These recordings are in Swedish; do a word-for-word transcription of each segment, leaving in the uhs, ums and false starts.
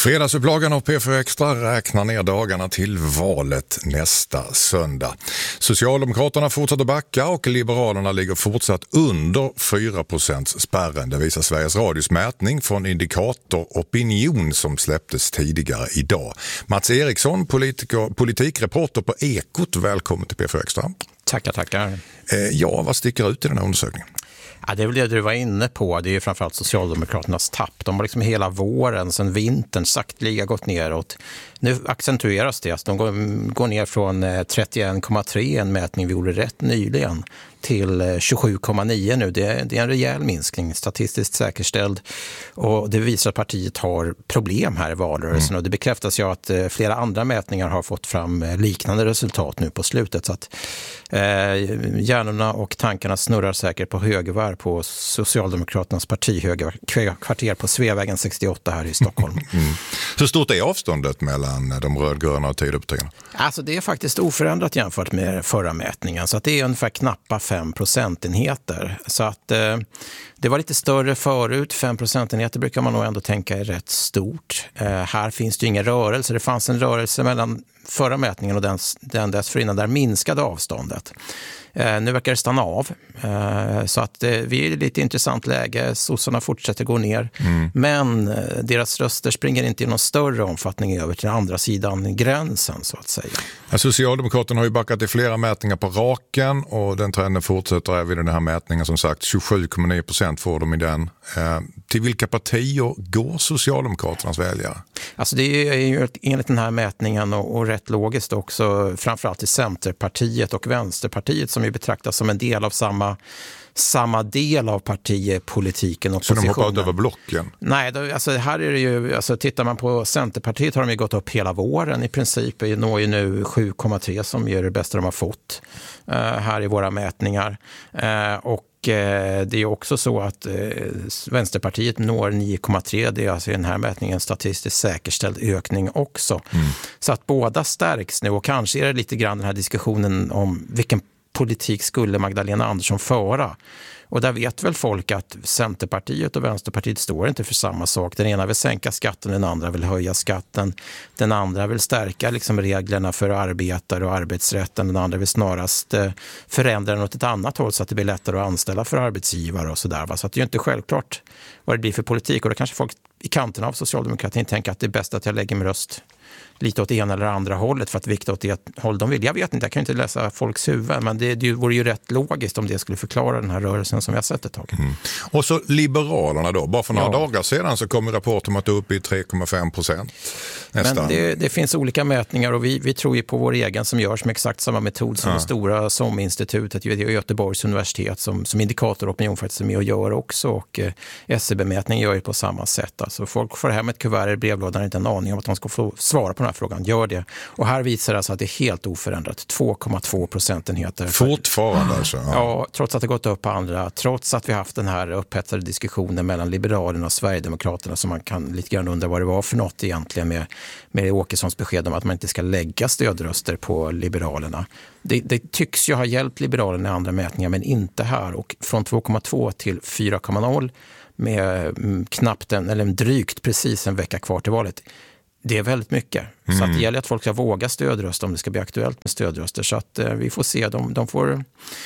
Fredagsupplagan av P fyra Extra räknar ner dagarna till valet nästa söndag. Socialdemokraterna fortsätter backa och Liberalerna ligger fortsatt under fyra procent spärren. Det visar Sveriges Radios mätning från Indikator Opinion som släpptes tidigare idag. Mats Eriksson, politiker, politikreporter på Ekot, välkommen till P fyra Extra. Tackar, tackar. Eh, ja, vad sticker ut i den här undersökningen? Ja, det är väl det du var inne på. Det är ju framförallt Socialdemokraternas tapp. De har liksom hela våren, sedan vintern, sakteliga gått neråt. Nu accentueras det. De går, går ner från trettioen komma tre, en mätning vi gjorde rätt nyligen, till tjugosju komma nio nu. Det är, det är en rejäl minskning, statistiskt säkerställd. Och det visar att partiet har problem här i valrörelsen. Mm. Och det bekräftas ju att flera andra mätningar har fått fram liknande resultat nu på slutet. Så att eh, hjärnorna och tankarna snurrar säkert på högvarv på Socialdemokraternas partihögkvarter på Sveavägen sextioåtta här i Stockholm. Mm. Hur stort är avståndet mellan de rödgröna och Tidöpartierna? Alltså det är faktiskt oförändrat jämfört med förra mätningen. Så att det är ungefär knappa fem procentenheter. Så att eh, det var lite större förut. fem procentenheter brukar man nog ändå tänka är rätt stort. Eh, här finns det ju ingen rörelse. Det fanns en rörelse mellan förra mätningen och den, den dessförinnan där minskade avståndet. Eh, nu verkar det stanna av. Eh, så att eh, vi är i ett lite intressant läge. Sossarna fortsätter gå ner. Mm. Men eh, deras röster springer inte i någon större omfattning över till andra sidan gränsen så att säga. Ja, Socialdemokraterna har ju backat i flera mätningar på raken och den trenden fortsätter även i den här mätningen som sagt. tjugosju komma nio procent får de i den. Eh, till vilka partier går Socialdemokraternas väljare? Alltså det är ju enligt den här mätningen och, och rätt logiskt också framförallt till Centerpartiet och Vänsterpartiet som ju betraktas som en del av samma samma del av partipolitiken och så positionen. Så de hoppar ut över blocken? Nej, då, alltså här är det ju, alltså tittar man på Centerpartiet har de ju gått upp hela våren i princip. De når ju nu sju komma tre som är det bästa de har fått uh, här i våra mätningar. Uh, och det är också så att Vänsterpartiet når nio komma tre. Det är alltså i den här mätningen statistiskt säkerställd ökning också. Mm. Så att båda stärks nu och kanske är det lite grann den här diskussionen om vilken politik skulle Magdalena Andersson föra. Och där vet väl folk att Centerpartiet och Vänsterpartiet står inte för samma sak. Den ena vill sänka skatten, den andra vill höja skatten. Den andra vill stärka liksom reglerna för arbetare och arbetsrätten. Den andra vill snarast förändra den åt ett annat håll så att det blir lättare att anställa för arbetsgivare och sådär. Så att det är ju inte självklart vad det blir för politik. Och då kanske folk i kanten av socialdemokratin tänker att det är bäst att jag lägger min röst lite åt ena eller andra hållet för att vikta åt det håll de vill. Jag vet inte, jag kan inte läsa folks huvud, men det, det vore ju rätt logiskt om det skulle förklara den här rörelsen som vi har sett ett tag. Mm. Och så Liberalerna då, bara för några ja. dagar sedan så kom en rapport om att det är uppe i tre komma fem procent. Men det, det finns olika mätningar och vi, vi tror ju på vår egen som görs med exakt samma metod som ja. det stora S O M-institutet i Göteborgs universitet som, som Indikator Opinion faktiskt är med och gör också och eh, S C B-mätning gör ju på samma sätt. Alltså folk får hem ett kuvert i brevlådan inte en aning om att de ska få svara på den här frågan. Gör det. Och här visar det alltså att det är helt oförändrat. två komma två procentenheter. Fortfarande alltså? Ja. ja, trots att det gått upp på andra. Trots att vi haft den här upphetsade diskussionen mellan Liberalerna och Sverigedemokraterna som man kan lite grann undra vad det var för något egentligen med, med Åkessons besked om att man inte ska lägga stödröster på Liberalerna. Det, det tycks ju ha hjälpt Liberalerna i andra mätningar men inte här. Och från två komma två till fyra komma noll med knappt en, eller drygt precis en vecka kvar till valet. Det är väldigt mycket. Mm. Så att det gäller att folk ska våga stödrösta om det ska bli aktuellt med stödröster. Så att eh, vi får se. De, de, får,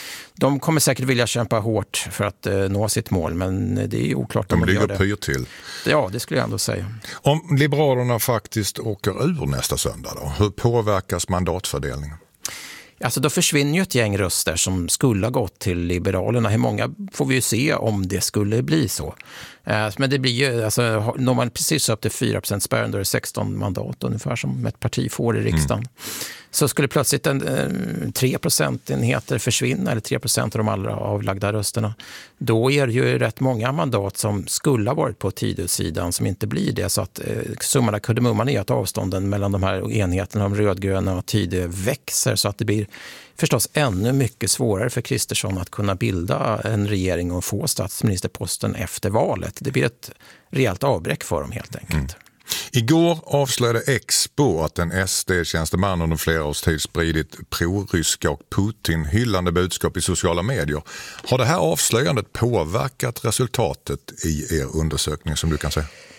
de kommer säkert vilja kämpa hårt för att eh, nå sitt mål. Men det är oklart om de de gör det. De ligger pyr till. Ja, det skulle jag ändå säga. Om Liberalerna faktiskt åker ur nästa söndag då, hur påverkas mandatfördelningen? Alltså då försvinner ju ett gäng röster som skulle ha gått till Liberalerna. Hur många får vi ju se om det skulle bli så. Men det blir ju, alltså, når man precis upp till fyra procent spärren då är det sexton mandat ungefär som ett parti får i riksdagen. Mm. Så skulle plötsligt en, tre procentenheter försvinna eller tre procent av de allra avlagda rösterna. Då är det ju rätt många mandat som skulle ha varit på Tidösidan som inte blir det. Så att eh, summarna kudemumman är att avstånden mellan de här enheterna, de rödgröna och Tidö växer så att det blir förstås ännu mycket svårare för Kristersson att kunna bilda en regering och få statsministerposten efter valet. Det blir ett rejält avbräck för dem helt enkelt. Mm. Igår avslöjade Expo att en S D-tjänsteman under flera års tid spridit pro-ryska och Putin-hyllande budskap i sociala medier. Har det här avslöjandet påverkat resultatet i er undersökning som du kan säga?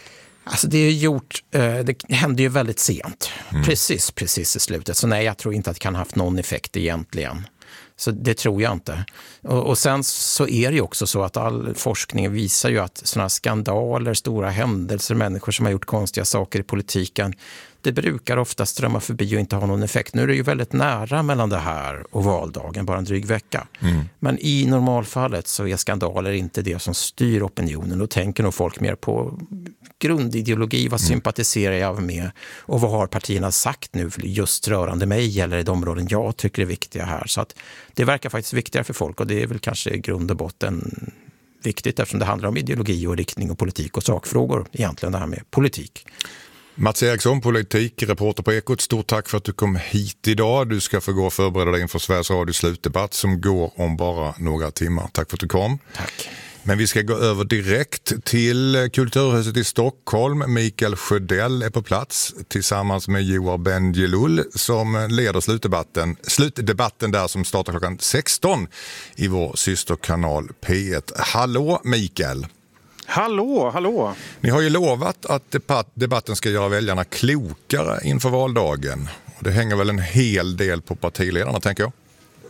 Alltså det är gjort, det hände ju väldigt sent, mm. precis, precis i slutet. Så nej, jag tror inte att det kan ha haft någon effekt egentligen. Så det tror jag inte. Och, och sen så är det ju också så att all forskning visar ju att sådana skandaler, stora händelser, människor som har gjort konstiga saker i politiken, det brukar ofta strömma förbi och inte ha någon effekt. Nu är det ju väldigt nära mellan det här och valdagen, bara en dryg vecka. Mm. Men i normalfallet så är skandaler inte det som styr opinionen. Då tänker nog folk mer på grundideologi, vad sympatiserar jag med och vad har partierna sagt nu just rörande mig eller i de områden jag tycker är viktiga här. Så att det verkar faktiskt viktigare för folk och det är väl kanske i grund och botten viktigt eftersom det handlar om ideologi och riktning och politik och sakfrågor, egentligen det här med politik. Mats Eriksson, politik, reporter på Ekot. Stort tack för att du kom hit idag. Du ska få gå och förbereda dig inför Sveriges Radios slutdebatt som går om bara några timmar. Tack för att du kom. Tack. Men vi ska gå över direkt till Kulturhuset i Stockholm. Mikael Sjödell är på plats tillsammans med Joar Bendjelloul som leder slutdebatten, slutdebatten där som startar klockan sexton i vår systerkanal P ett. Hallå Mikael! Hallå, hallå! Ni har ju lovat att debatten ska göra väljarna klokare inför valdagen. Det hänger väl en hel del på partiledarna, tänker jag.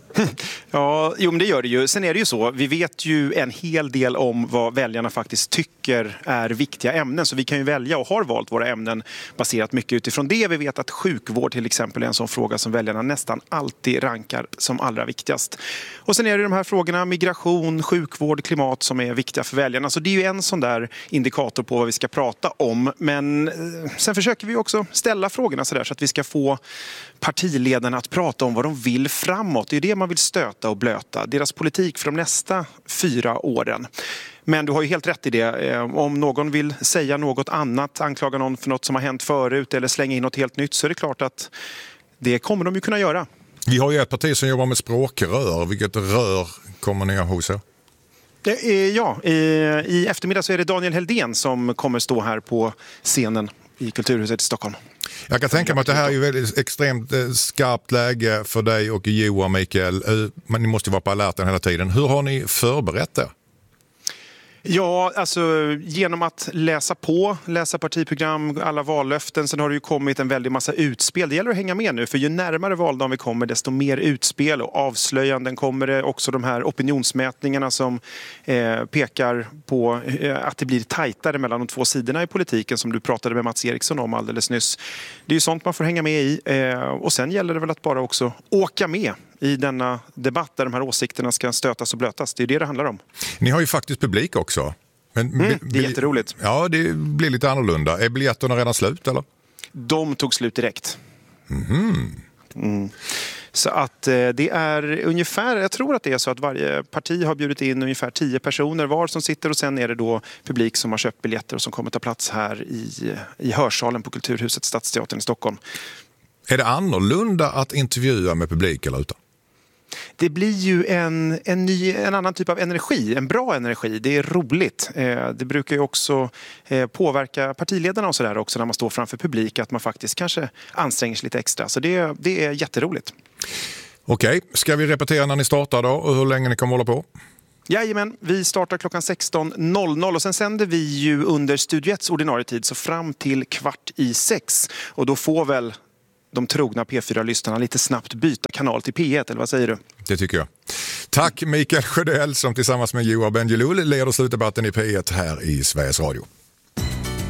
Ja, jo, men det gör det ju. Sen är det ju så, vi vet ju en hel del om vad väljarna faktiskt tycker är viktiga ämnen. Så vi kan ju välja och har valt våra ämnen baserat mycket utifrån det. Vi vet att sjukvård till exempel är en sån fråga som väljarna nästan alltid rankar som allra viktigast. Och sen är det de här frågorna migration, sjukvård, klimat som är viktiga för väljarna. Så det är ju en sån där indikator på vad vi ska prata om. Men sen försöker vi också ställa frågorna så där så att vi ska få partiledarna att prata om vad de vill framåt. Det är det man vill stöta och blöta. Deras politik för de nästa fyra åren. Men du har ju helt rätt i det. Om någon vill säga något annat, anklaga någon för något som har hänt förut eller slänga in något helt nytt så är det klart att det kommer de ju kunna göra. Vi har ju ett parti som jobbar med språkrör. Vilket rör kommer ni hos er? Ja, i eftermiddag så är det Daniel Heldén som kommer stå här på scenen i Kulturhuset i Stockholm. Jag kan tänka mig att det här är ju väldigt extremt skarpt läge för dig och Joar, Mikael. Men ni måste ju vara på alerten hela tiden. Hur har ni förberett det? Ja, alltså genom att läsa på, läsa partiprogram, alla vallöften. Sen har det ju kommit en väldig massa utspel. Det gäller att hänga med nu, för ju närmare valdagen vi kommer desto mer utspel och avslöjanden kommer det. Också de här opinionsmätningarna som eh, pekar på eh, att det blir tajtare mellan de två sidorna i politiken som du pratade med Mats Eriksson om alldeles nyss. Det är ju sånt man får hänga med i eh, och sen gäller det väl att bara också åka med i denna debatt där de här åsikterna ska stötas och blötas. Det är det det handlar om. Ni har ju faktiskt publik också. Men mm, det är jätteroligt. Ja, det blir lite annorlunda. Är biljetterna redan slut eller? De tog slut direkt. Mm. Mm. Så att eh, det är ungefär, jag tror att det är så att varje parti har bjudit in ungefär tio personer var som sitter och sen är det då publik som har köpt biljetter och som kommer ta plats här i, i hörsalen på Kulturhuset Stadsteatern i Stockholm. Är det annorlunda att intervjua med publik eller utan? Det blir ju en, en, ny, en annan typ av energi, en bra energi. Det är roligt. Eh, det brukar ju också eh, påverka partiledarna och sådär också när man står framför publik att man faktiskt kanske anstränger sig lite extra. Så det, det är jätteroligt. Okej, ska vi repetera när ni startar då och hur länge ni kommer hålla på? Jajamän, vi startar klockan sexton noll noll och sen sänder vi ju under Studio ett ordinarie tid så fram till kvart i sex. Och då får väl de trogna P fyra-lyssnarna lite snabbt byta kanal till P ett, eller vad säger du? Det tycker jag. Tack Mikael Sjödell som tillsammans med Joar Bendjelloul leder slutdebatten i P ett här i Sveriges Radio.